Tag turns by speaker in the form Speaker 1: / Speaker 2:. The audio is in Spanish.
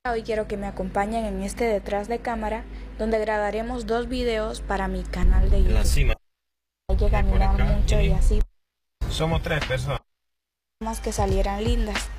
Speaker 1: Hoy quiero que me acompañen en este detrás de cámara, donde grabaremos 2 videos para mi canal de YouTube.
Speaker 2: En la cima.
Speaker 1: Hay que caminar mucho y así.
Speaker 2: Somos 3 personas.
Speaker 1: Más que salieran lindas.